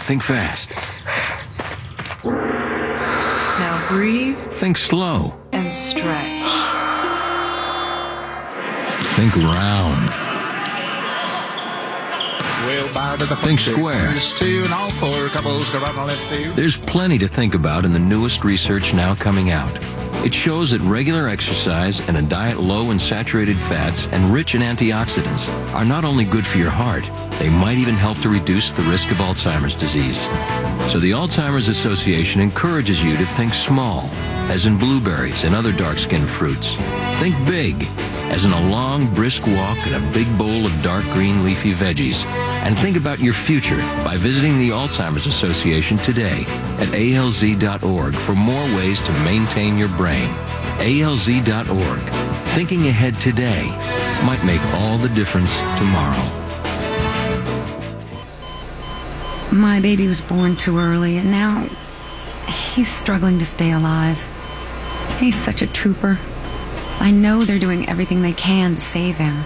Think fast. Now breathe Think slow. and stretch. Think round. Think square. There's plenty to think about in the newest research now coming out. It shows that regular exercise and a diet low in saturated fats and rich in antioxidants are not only good for your heart, they might even help to reduce the risk of Alzheimer's disease. So the Alzheimer's Association encourages you to think small, as in blueberries and other dark-skinned fruits. Think big, as in a long, brisk walk and a big bowl of dark green leafy veggies. And think about your future by visiting the Alzheimer's Association today at alz.org for more ways to maintain your brain. alz.org. Thinking ahead today might make all the difference tomorrow. My baby was born too early, and now he's struggling to stay alive. He's such a trooper. I know they're doing everything they can to save him.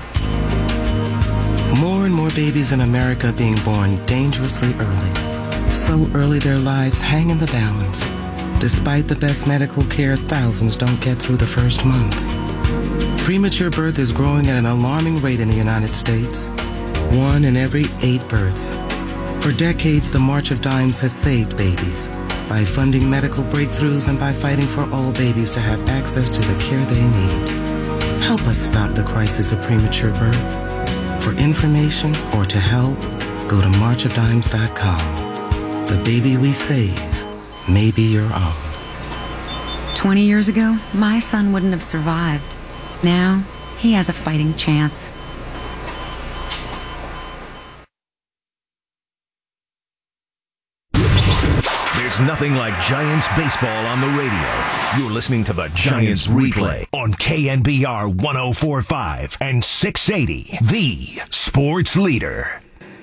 More and more babies in America are being born dangerously early. So early their lives hang in the balance. Despite the best medical care, thousands don't get through the first month. Premature birth is growing at an alarming rate in the United States. 1 in every 8 births. For decades, the March of Dimes has saved babies by funding medical breakthroughs and by fighting for all babies to have access to the care they need. Help us stop the crisis of premature birth. For information or to help, go to marchofdimes.com. The baby we save may be your own. 20 years ago, my son wouldn't have survived. Now, he has a fighting chance. There's nothing like Giants baseball on the radio. You're listening to the Giants Replay on KNBR 104.5 and 680, the sports leader.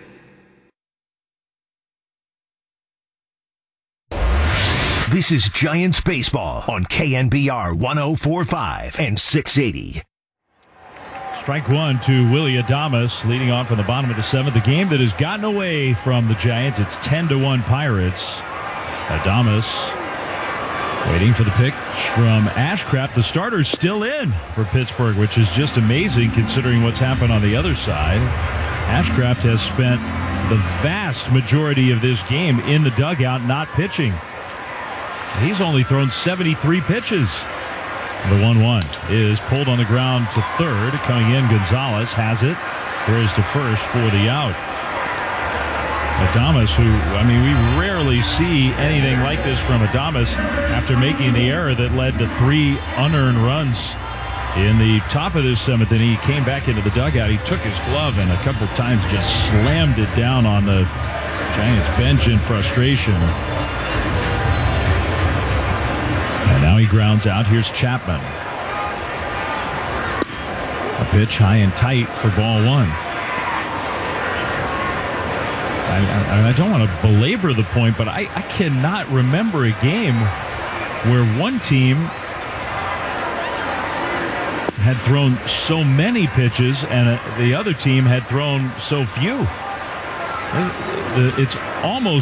This is Giants baseball on KNBR 104.5 and 680. Strike one to Willie Adames, leading off from the bottom of the 7th. The game that has gotten away from the Giants. It's 10-1 Pirates. Adames waiting for the pitch from Ashcraft. The starter's still in for Pittsburgh, which is just amazing considering what's happened on the other side. Ashcraft has spent the vast majority of this game in the dugout not pitching. He's only thrown 73 pitches. The 1-1 is pulled on the ground to third. Coming in, Gonzalez has it. Throws to first for the out. Adames, who, we rarely see anything like this from Adames after making the error that led to 3 unearned runs in the top of this 7th, and he came back into the dugout. He took his glove and a couple of times just slammed it down on the Giants bench in frustration. And now he grounds out. Here's Chapman. A pitch high and tight for ball 1. I don't want to belabor the point, but I cannot remember a game where one team had thrown so many pitches and the other team had thrown so few. It's almost